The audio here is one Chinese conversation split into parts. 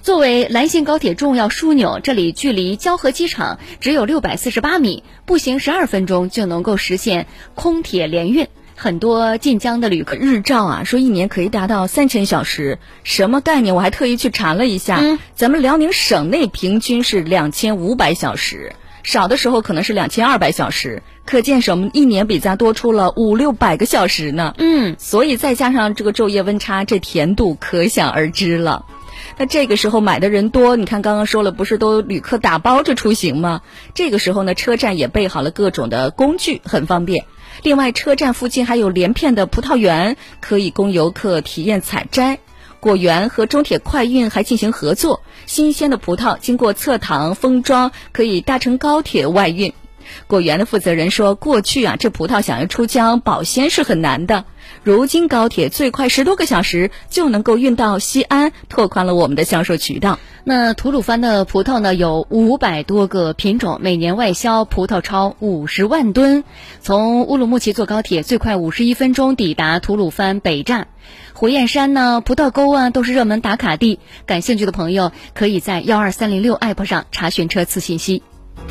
作为兰信高铁重要枢纽，这里距离交河机场只有648米，步行12分钟就能够实现空铁联运。很多晋江的旅客日照啊，说一年可以达到3000小时，什么概念？我还特意去查了一下，咱们辽宁省内平均是2500小时，少的时候可能是2200小时，可见我们一年比咱多出了500-600个小时呢。所以再加上这个昼夜温差，这甜度可想而知了。那这个时候买的人多，你看刚刚说了，不是都旅客打包着出行吗？这个时候呢，车站也备好了各种的工具，很方便。另外，车站附近还有连片的葡萄园，可以供游客体验采摘。果园和中铁快运还进行合作，新鲜的葡萄经过侧塘封装，可以搭乘高铁外运。果园的负责人说，过去啊，这葡萄想要出江保鲜是很难的，如今高铁最快10多个小时就能够运到西安，拓宽了我们的销售渠道。 那吐鲁番的葡萄呢，有500多个品种，每年外销葡萄超50万吨。从乌鲁木齐坐高铁最快51分钟抵达吐鲁番北站。火焰山呢，葡萄沟啊，都是热门打卡地。感兴趣的朋友可以在12306 APP 上查询车次信息。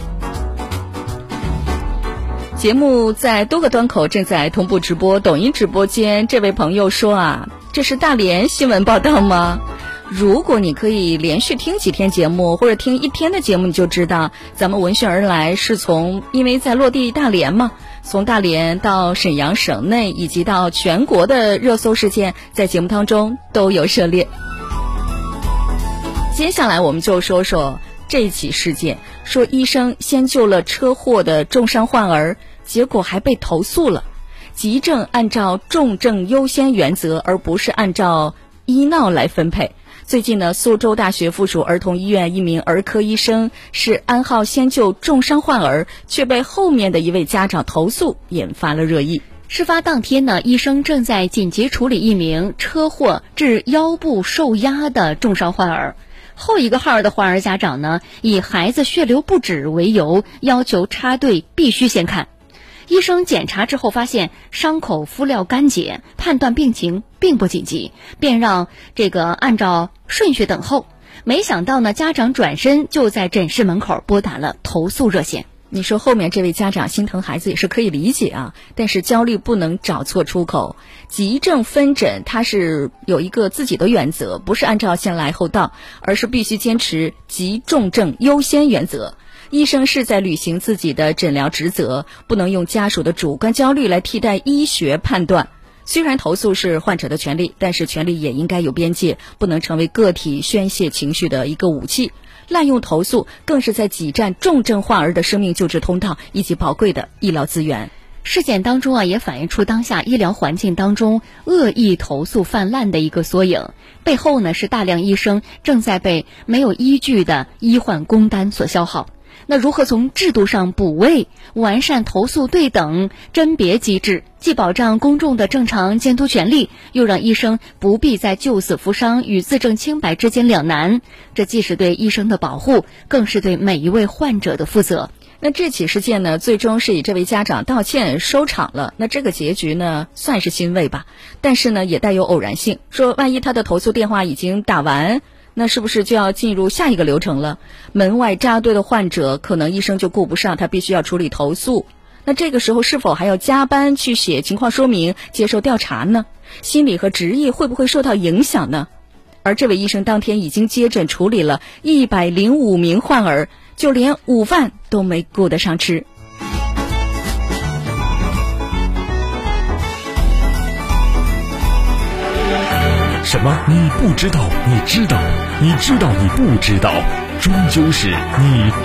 节目在多个端口正在同步直播，抖音直播间这位朋友说啊，这是大连新闻报道吗？如果你可以连续听几天节目，或者听一天的节目，你就知道咱们闻讯而来是因为在落地大连嘛，从大连到沈阳省内以及到全国的热搜事件，在节目当中都有涉猎。接下来我们就说说这起事件，说医生先救了车祸的重伤患儿，结果还被投诉了。急症按照重症优先原则，而不是按照医闹来分配。最近呢，苏州大学附属儿童医院一名儿科医生是安号先救重伤患儿，却被后面的一位家长投诉，引发了热议。 事发当天呢，医生正在紧急处理一名车祸致腰部受压的重伤患儿。后一个号的患儿家长呢，以孩子血流不止为由，要求插队必须先看。医生检查之后发现伤口敷料干结，判断病情并不紧急，便让按照顺序等候。没想到呢，家长转身就在诊室门口拨打了投诉热线。 你说后面这位家长心疼孩子也是可以理解啊，但是焦虑不能找错出口。急症分诊它是有一个自己的原则，不是按照先来后到，而是必须坚持急重症优先原则。医生是在履行自己的诊疗职责，不能用家属的主观焦虑来替代医学判断。虽然投诉是患者的权利，但是权利也应该有边界，不能成为个体宣泄情绪的一个武器。滥用投诉更是在挤占重症患儿的生命救治通道以及宝贵的医疗资源。 事件当中啊，也反映出当下医疗环境当中恶意投诉泛滥的一个缩影。背后呢，是大量医生正在被没有依据的医患工单所消耗。那如何从制度上补位，完善投诉对等甄别机制，既保障公众的正常监督权利，又让医生不必在救死扶伤与自证清白之间两难？这既是对医生的保护，更是对每一位患者的负责。 那这起事件呢，最终是以这位家长道歉收场了。那这个结局呢，算是欣慰吧，但是呢，也带有偶然性。说万一他的投诉电话已经打完，那是不是就要进入下一个流程了？门外扎堆的患者，可能医生就顾不上，他必须要处理投诉。那这个时候是否还要加班去写情况说明，接受调查呢？心理和职业会不会受到影响呢？而这位医生当天已经接诊处理了105名患儿，就连午饭都没顾得上吃。 什么？你不知道，你知道，你知道你不知道，终究是你